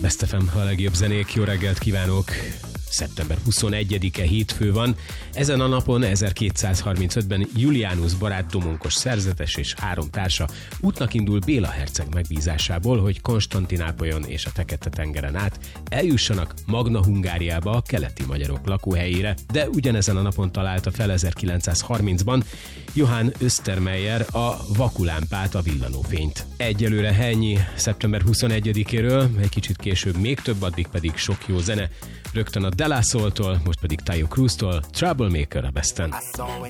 Best FM, a legjobb zenék, jó reggelt kívánok! Szeptember 21-e hétfő van. Ezen a napon 1235-ben Julianus barát domonkos szerzetes és 3 társa útnak indul Béla herceg megbízásából, hogy Konstantinápolyon és a Fekete-tengeren át eljussanak Magna Hungáriába, a keleti magyarok lakóhelyére, de ugyanezen a napon találta fel 1930-ban Johann Östermeyer a vakulámpát, a villanófényt. Egyelőre ennyi szeptember 21-éről, egy kicsit később még több, addig pedig sok jó zene. Rögtön a De La Soul-tól, most pedig Taio Cruz-tól, Troublemaker a Besten.